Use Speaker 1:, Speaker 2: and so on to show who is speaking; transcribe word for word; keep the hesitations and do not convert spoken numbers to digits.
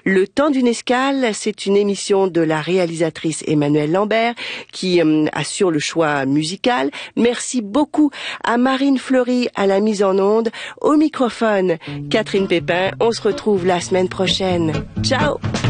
Speaker 1: Le temps d'une escale, c'est une émission de la réalisatrice Emmanuelle Lambert qui euh, assure le choix musical. Merci beaucoup à Marine Fleury à la mise en onde. Au microphone, Catherine Pépin. On se retrouve la semaine prochaine. Ciao!